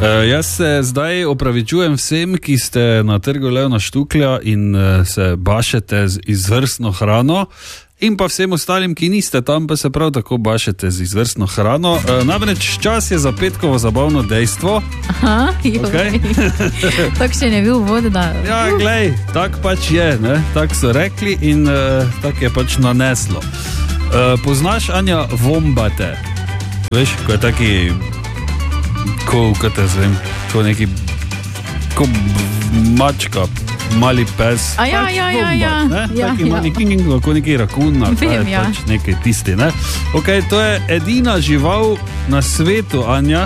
Jaz se zdaj opravičujem vsem, ki ste na trgu Leona Štuklja in se bašete z izvrstno hrano, in pa vsem ostalim, ki niste tam, pa se prav tako bašete z izvrstno hrano. Namreč čas je za petkovo zabavno dejstvo. Aha, Okay. tako še ne bil vod, da... Ja, glej, tak pač je, ne? Tak so rekli in tak je pač naneslo. Poznaš, Anja, vombate? Veš, ko je taki, kaj te zvem, ko neki, ko mačka, mali pes. A ja, ja, ja, ja. Taki mali kingingo, ko neki rakun, Vem, ja. pač neki tisti, ne? Ok, to je edina žival na svetu, Anja,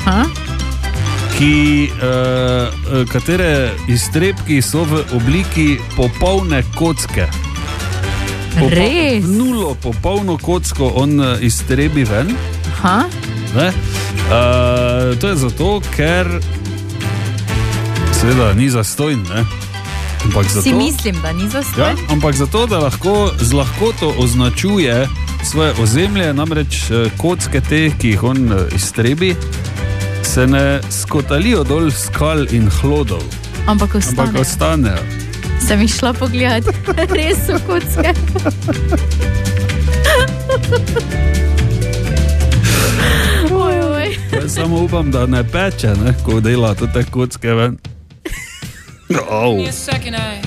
ki, katere iztrebki so v obliki popolne kocke. Res? Nulo popolno kocko on iztrebi ven. Aha. Ne? To je zato, ker seveda ni zastojn, ne? Ampak zato, Si mislim, da ni zastojn? ja, ampak zato, da lahko z lahkoto označuje svoje ozemlje, namreč kocke te, ki jih on iztrebi, se ne skotalijo dol skal in hlodov, Ampak ampak ostane. ostanejo. Sem jih šla pogledat. Res so kocke. Oj. Jaz samo upam, da ne peče, ne, ko dela te kocke ven. Au.